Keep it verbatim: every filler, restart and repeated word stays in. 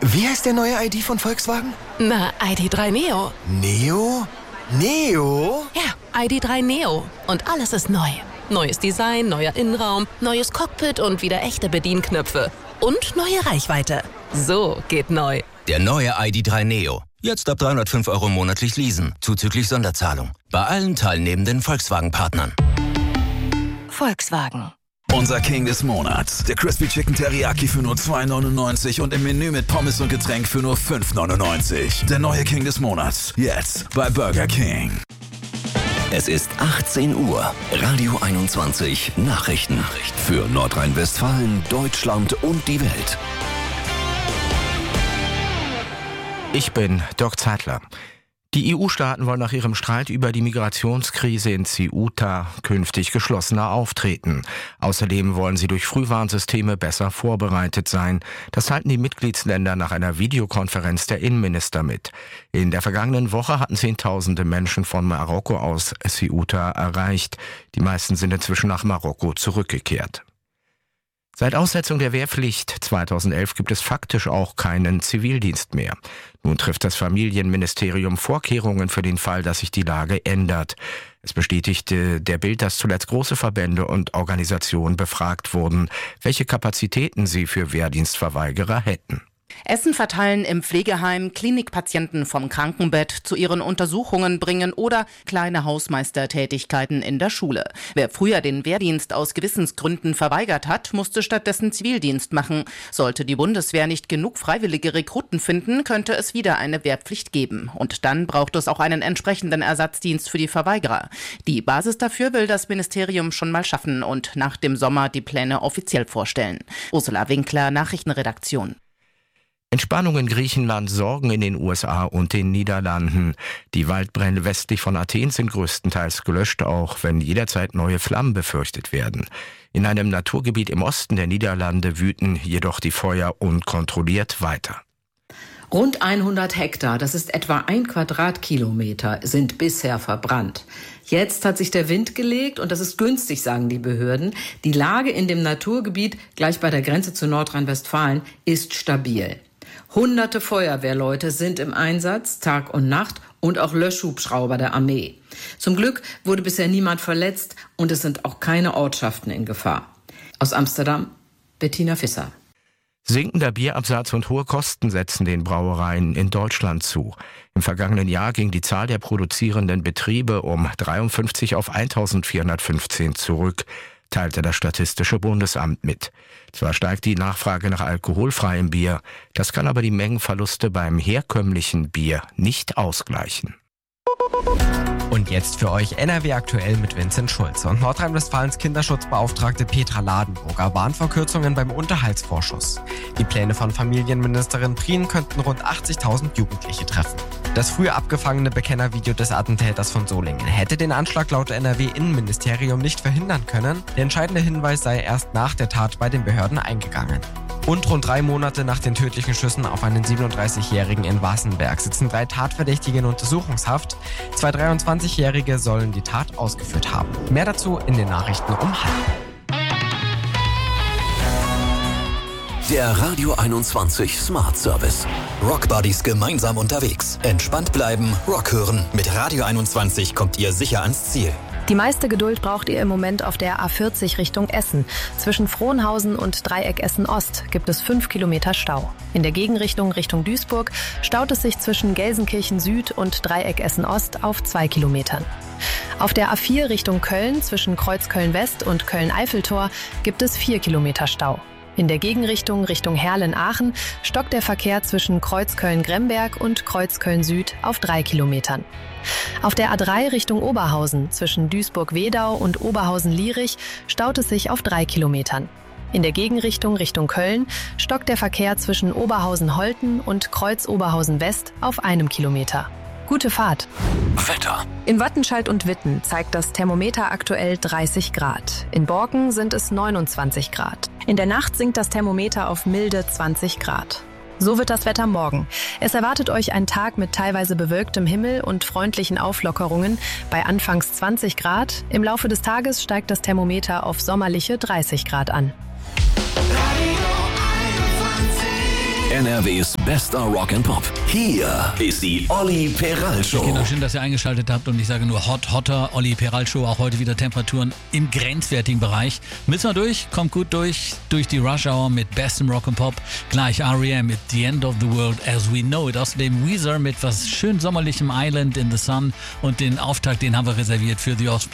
Wie heißt der neue I D von Volkswagen? Na, I D drei Neo. Neo? Neo? Ja, I D drei Neo. Und alles ist neu. Neues Design, neuer Innenraum, neues Cockpit und wieder echte Bedienknöpfe. Und neue Reichweite. So geht neu. Der neue I D drei Neo. Jetzt ab dreihundertfünf Euro monatlich leasen, zuzüglich Sonderzahlung. Bei allen teilnehmenden Volkswagen-Partnern. Volkswagen. Unser King des Monats. Der Crispy Chicken Teriyaki für nur zwei neunundneunzig und im Menü mit Pommes und Getränk für nur fünf neunundneunzig. Der neue King des Monats. Jetzt bei Burger King. Es ist achtzehn Uhr. Radio einundzwanzig Nachrichten. Für Nordrhein-Westfalen, Deutschland und die Welt. Ich bin Dirk Zeitler. Die E U-Staaten wollen nach ihrem Streit über die Migrationskrise in Ceuta künftig geschlossener auftreten. Außerdem wollen sie durch Frühwarnsysteme besser vorbereitet sein. Das teilten die Mitgliedsländer nach einer Videokonferenz der Innenminister mit. In der vergangenen Woche hatten Zehntausende Menschen von Marokko aus Ceuta erreicht. Die meisten sind inzwischen nach Marokko zurückgekehrt. Seit Aussetzung der Wehrpflicht zweitausendelf gibt es faktisch auch keinen Zivildienst mehr. Nun trifft das Familienministerium Vorkehrungen für den Fall, dass sich die Lage ändert. Es bestätigte der Bild, dass zuletzt große Verbände und Organisationen befragt wurden, welche Kapazitäten sie für Wehrdienstverweigerer hätten. Essen verteilen im Pflegeheim, Klinikpatienten vom Krankenbett zu ihren Untersuchungen bringen oder kleine Hausmeistertätigkeiten in der Schule. Wer früher den Wehrdienst aus Gewissensgründen verweigert hat, musste stattdessen Zivildienst machen. Sollte die Bundeswehr nicht genug freiwillige Rekruten finden, könnte es wieder eine Wehrpflicht geben. Und dann braucht es auch einen entsprechenden Ersatzdienst für die Verweigerer. Die Basis dafür will das Ministerium schon mal schaffen und nach dem Sommer die Pläne offiziell vorstellen. Ursula Winkler, Nachrichtenredaktion. Entspannung in Griechenland, Sorgen in den U S A und den Niederlanden. Die Waldbrände westlich von Athen sind größtenteils gelöscht, auch wenn jederzeit neue Flammen befürchtet werden. In einem Naturgebiet im Osten der Niederlande wüten jedoch die Feuer unkontrolliert weiter. Rund hundert Hektar, das ist etwa ein Quadratkilometer, sind bisher verbrannt. Jetzt hat sich der Wind gelegt und das ist günstig, sagen die Behörden. Die Lage in dem Naturgebiet, gleich bei der Grenze zu Nordrhein-Westfalen, ist stabil. Hunderte Feuerwehrleute sind im Einsatz, Tag und Nacht, und auch Löschhubschrauber der Armee. Zum Glück wurde bisher niemand verletzt und es sind auch keine Ortschaften in Gefahr. Aus Amsterdam, Bettina Visser. Sinkender Bierabsatz und hohe Kosten setzen den Brauereien in Deutschland zu. Im vergangenen Jahr ging die Zahl der produzierenden Betriebe um dreiundfünfzig auf eintausendvierhundertfünfzehn zurück, teilte das Statistische Bundesamt mit. Zwar steigt die Nachfrage nach alkoholfreiem Bier, das kann aber die Mengenverluste beim herkömmlichen Bier nicht ausgleichen. Und jetzt für euch N R W aktuell mit Vincent Schulze. Und Nordrhein-Westfalens Kinderschutzbeauftragte Petra Ladenburger warnt vor Kürzungen beim Unterhaltsvorschuss. Die Pläne von Familienministerin Prien könnten rund achtzigtausend Jugendliche treffen. Das früher abgefangene Bekennervideo des Attentäters von Solingen hätte den Anschlag laut N R W-Innenministerium nicht verhindern können. Der entscheidende Hinweis sei erst nach der Tat bei den Behörden eingegangen. Und rund drei Monate nach den tödlichen Schüssen auf einen siebenunddreißigjährigen in Wassenberg sitzen drei Tatverdächtige in Untersuchungshaft. Zwei dreiundzwanzigjährige sollen die Tat ausgeführt haben. Mehr dazu in den Nachrichten um halb. Der Radio einundzwanzig Smart Service. Rock Buddies gemeinsam unterwegs. Entspannt bleiben, Rock hören. Mit Radio einundzwanzig kommt ihr sicher ans Ziel. Die meiste Geduld braucht ihr im Moment auf der A vierzig Richtung Essen. Zwischen Frohnhausen und Dreieck Essen-Ost gibt es fünf Kilometer Stau. In der Gegenrichtung Richtung Duisburg staut es sich zwischen Gelsenkirchen Süd und Dreieck Essen-Ost auf zwei Kilometern. Auf der A vier Richtung Köln zwischen Kreuz Köln-West und Köln-Eiffeltor gibt es vier Kilometer Stau. In der Gegenrichtung Richtung Herlen-Aachen stockt der Verkehr zwischen Kreuz Köln-Gremberg und Kreuz Köln-Süd auf drei Kilometern. Auf der A drei Richtung Oberhausen zwischen Duisburg-Wedau und Oberhausen-Lierich staut es sich auf drei Kilometern. In der Gegenrichtung Richtung Köln stockt der Verkehr zwischen Oberhausen-Holten und Kreuz Oberhausen-West auf einem Kilometer. Gute Fahrt. Wetter. In Wattenscheid und Witten zeigt das Thermometer aktuell dreißig Grad. In Borken sind es neunundzwanzig Grad. In der Nacht sinkt das Thermometer auf milde zwanzig Grad. So wird das Wetter morgen. Es erwartet euch ein Tag mit teilweise bewölktem Himmel und freundlichen Auflockerungen bei anfangs zwanzig Grad. Im Laufe des Tages steigt das Thermometer auf sommerliche dreißig Grad an. N N R Ws bester Rock and Pop. Hier ist die Olli Peral Show. Genau, schön, dass ihr eingeschaltet habt und ich sage nur hot, hotter, Olli Peral Show. Auch heute wieder Temperaturen im grenzwertigen Bereich. Müssen wir durch, kommt gut durch, durch die Rush Hour mit bestem Rock and Pop. Gleich R E M mit The End of the World as We Know It. Außerdem Weezer mit was schön sommerlichem Island in the Sun und den Auftakt, den haben wir reserviert für The Offspring.